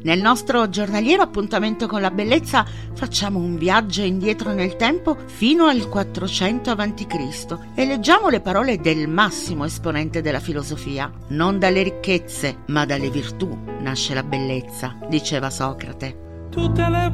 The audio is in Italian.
Nel nostro giornaliero appuntamento con la bellezza facciamo un viaggio indietro nel tempo fino al 400 a.C. e leggiamo le parole del massimo esponente della filosofia. Non dalle ricchezze, ma dalle virtù nasce la bellezza, diceva Socrate. Tutte le